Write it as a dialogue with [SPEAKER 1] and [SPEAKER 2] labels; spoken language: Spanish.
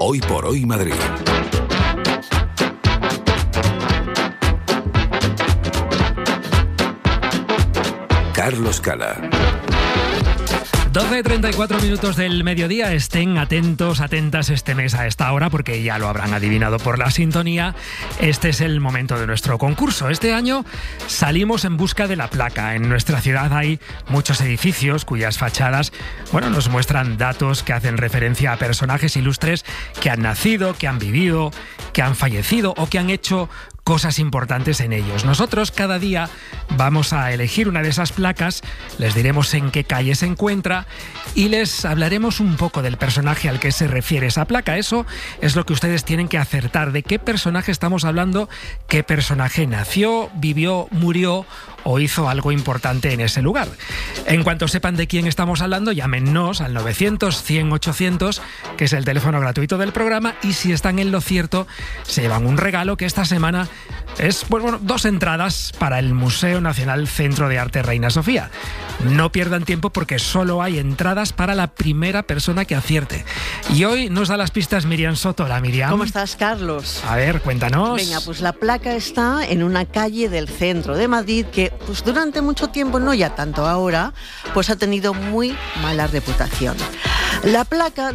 [SPEAKER 1] Hoy por Hoy Madrid. Carlos Cala.
[SPEAKER 2] 12:34 del mediodía. Estén atentos, atentas este mes a esta hora, porque ya lo habrán adivinado por la sintonía. Este es el momento de nuestro concurso. Este año salimos en busca de la placa. En nuestra ciudad hay muchos edificios cuyas fachadas, nos muestran datos que hacen referencia a personajes ilustres que han nacido, que han vivido, que han fallecido o que han hecho cosas importantes en ellos. Nosotros cada día vamos a elegir una de esas placas, les diremos en qué calle se encuentra y les hablaremos un poco del personaje al que se refiere esa placa. Eso es lo que ustedes tienen que acertar, de qué personaje estamos hablando, qué personaje nació, vivió, murió o hizo algo importante en ese lugar. En cuanto sepan de quién estamos hablando, llámenos al 900-100-800, que es el teléfono gratuito del programa, y si están en lo cierto, se llevan un regalo que esta semana es 2 entradas para el Museo Nacional Centro de Arte Reina Sofía. No pierdan tiempo porque solo hay entradas para la primera persona que acierte. Y hoy nos da las pistas Miriam Soto. Hola, Miriam.
[SPEAKER 3] ¿Cómo estás, Carlos?
[SPEAKER 2] A ver, cuéntanos.
[SPEAKER 3] Venga, pues la placa está en una calle del centro de Madrid que durante mucho tiempo, no ya tanto ahora, ha tenido muy mala reputación. La placa